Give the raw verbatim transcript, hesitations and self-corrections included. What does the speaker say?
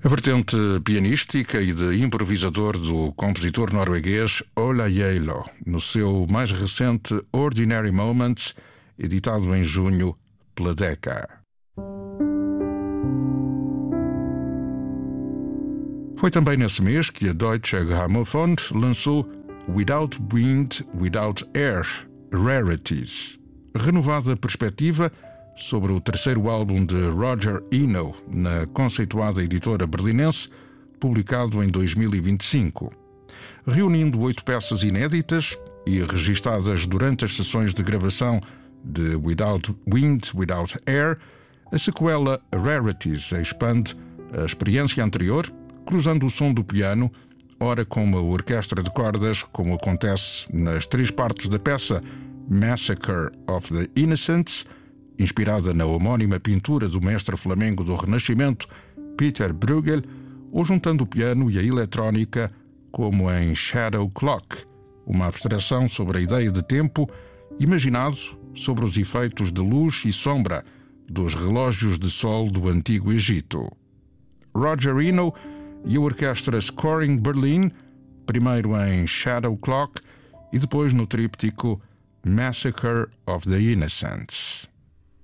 A vertente pianística e de improvisador do compositor norueguês Ola Gjeilo, no seu mais recente Ordinary Moments, editado em junho pela Decca. Foi também nesse mês que a Deutsche Grammophon lançou Without Wind, Without Air, Rarities, renovada perspectiva sobre o terceiro álbum de Roger Eno, na conceituada editora berlinense, publicado em dois mil e vinte e cinco. Reunindo oito peças inéditas e registadas durante as sessões de gravação de Without Wind, Without Air, a sequela Rarities expande a experiência anterior, cruzando o som do piano, ora com uma orquestra de cordas, como acontece nas três partes da peça Massacre of the Innocents, inspirada na homónima pintura do mestre flamengo do Renascimento, Peter Bruegel, ou juntando o piano e a eletrónica, como em Shadow Clock, uma abstração sobre a ideia de tempo, imaginado sobre os efeitos de luz e sombra dos relógios de sol do Antigo Egito. Roger Eno e a orquestra Scoring Berlin, primeiro em Shadow Clock e depois no tríptico Massacre of the Innocents.